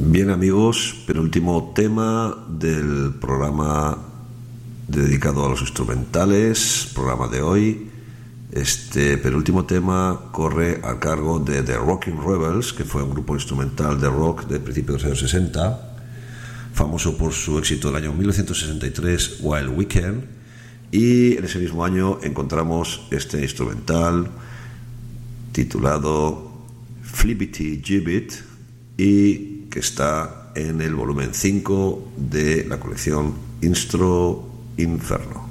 Bien, amigos, penúltimo tema del programa dedicado a los instrumentales, programa de hoy. Este penúltimo tema corre a cargo de The Rockin' Rebels, que fue un grupo instrumental de rock de principios de los años 60, famoso por su éxito del año 1963, Wild Weekend, y en ese mismo año encontramos este instrumental titulado Flippity Gibbet, y que está en el volumen 5 de la colección Instro Inferno.